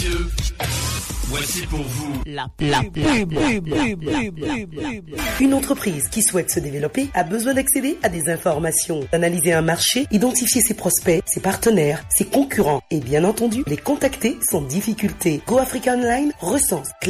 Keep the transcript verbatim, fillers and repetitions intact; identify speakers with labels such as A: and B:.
A: deux. Voici pour vous
B: la pub.
C: Une entreprise qui souhaite se développer a besoin d'accéder à des informations, d'analyser un marché, identifier ses prospects, ses partenaires, ses concurrents et bien entendu les contacter sans difficulté. Go Africa Online recense